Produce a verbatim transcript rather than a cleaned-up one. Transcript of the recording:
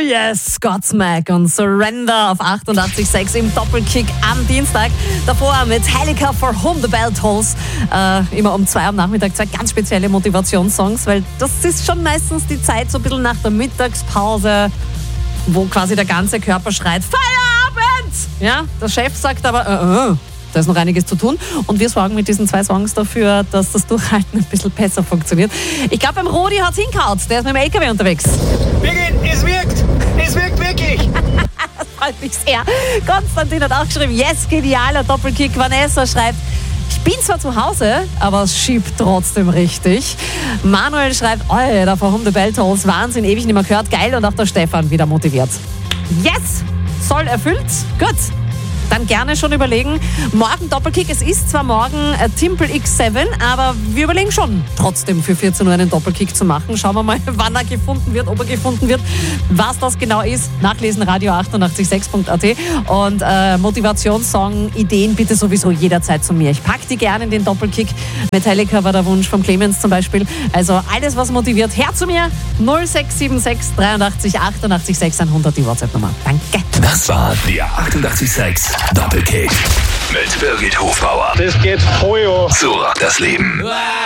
yes, Godsmack und Surrender auf achtundachtzig Komma sechs im Doppelkick am Dienstag. Davor Metallica For Whom the Bell Tolls. Äh, immer um zwei am Nachmittag zwei ganz spezielle Motivationssongs, weil das ist schon meistens die Zeit so ein bisschen nach der Mittagspause, wo quasi der ganze Körper schreit, Feierabend! Ja, der Chef sagt aber, äh, äh, da ist noch einiges zu tun. Und wir sorgen mit diesen zwei Songs dafür, dass das Durchhalten ein bisschen besser funktioniert. Ich glaube, beim Rudi hat es hingehauen. Der ist mit dem L K W unterwegs. Birgit, es wirkt! Es wirkt wirklich! Das freut mich sehr. Konstantin hat auch geschrieben, yes, genialer Doppelkick. Vanessa schreibt, ich bin zwar zu Hause, aber es schiebt trotzdem richtig. Manuel schreibt, Alter, For Whom the Bell Tolls, Wahnsinn, ewig nicht mehr gehört, geil. Und auch der Stefan wieder motiviert. Yes, soll erfüllt, gut. Dann gerne schon überlegen, morgen Doppelkick. Es ist zwar morgen äh, Timpel X sieben, aber wir überlegen schon, trotzdem für vierzehn Uhr einen Doppelkick zu machen. Schauen wir mal, wann er gefunden wird, ob er gefunden wird, was das genau ist. Nachlesen radio achtundachtzig Komma sechs Punkt a t und äh, Motivationssong, Ideen bitte sowieso jederzeit zu mir. Ich packe die gerne in den Doppelkick. Metallica war der Wunsch vom Clemens zum Beispiel. Also alles, was motiviert, her zu mir. null sechs sieben sechs dreiundachtzig achtundachtzig sechshundert die WhatsApp-Nummer. Danke. Das war der achtundachtzig Komma sechs Doppelkick mit Birgit Hofbauer. Das geht voll an. So rockt das Leben.